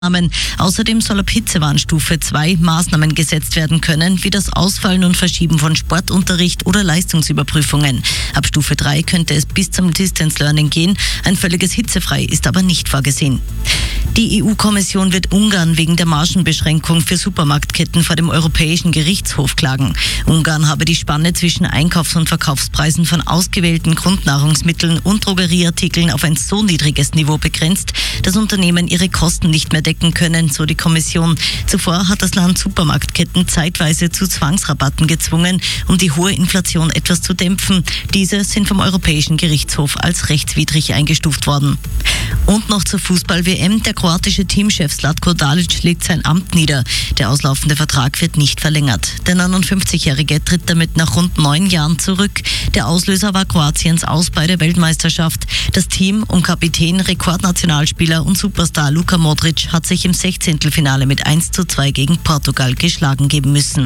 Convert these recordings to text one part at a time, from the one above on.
Außerdem soll ab Hitzewarnstufe 2 Maßnahmen gesetzt werden können, wie das Ausfallen und Verschieben von Sportunterricht oder Leistungsüberprüfungen. Ab Stufe 3 könnte es bis zum Distance Learning gehen. Ein völliges Hitzefrei ist aber nicht vorgesehen. Die EU-Kommission wird Ungarn wegen der Margenbeschränkung für Supermarktketten vor dem Europäischen Gerichtshof klagen. Ungarn habe die Spanne zwischen Einkaufs- und Verkaufspreisen von ausgewählten Grundnahrungsmitteln und Drogerieartikeln auf ein so niedriges Niveau begrenzt, dass Unternehmen ihre Kosten nicht mehr decken können, so die Kommission. Zuvor hat das Land Supermarktketten zeitweise zu Zwangsrabatten gezwungen, um die hohe Inflation etwas zu dämpfen. Diese sind vom Europäischen Gerichtshof als rechtswidrig eingestuft worden. Und noch zur Fußball-WM. Der kroatische Teamchef Zlatko Dalic legt sein Amt nieder. Der auslaufende Vertrag wird nicht verlängert. Der 59-Jährige tritt damit nach rund 9 Jahren zurück. Der Auslöser war Kroatiens Aus bei der Weltmeisterschaft. Das Team um Kapitän, Rekordnationalspieler und Superstar Luka Modric hat sich im 16. Finale mit 1:2 gegen Portugal geschlagen geben müssen.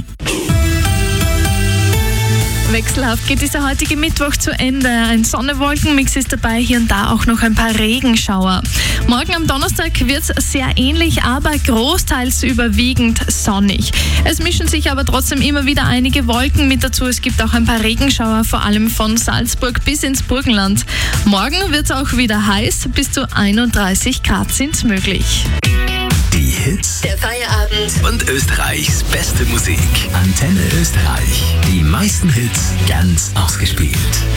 Wechselhaft geht dieser heutige Mittwoch zu Ende. Ein Sonne-Wolken-Mix ist dabei, hier und da auch noch ein paar Regenschauer. Morgen am Donnerstag wird es sehr ähnlich, aber großteils überwiegend sonnig. Es mischen sich aber trotzdem immer wieder einige Wolken mit dazu. Es gibt auch ein paar Regenschauer, vor allem von Salzburg bis ins Burgenland. Morgen wird es auch wieder heiß, bis zu 31 Grad sind möglich. Die Hits Der Feierabend. und Österreichs beste Musik. Antenne Österreich. Die meisten Hits ganz ausgespielt.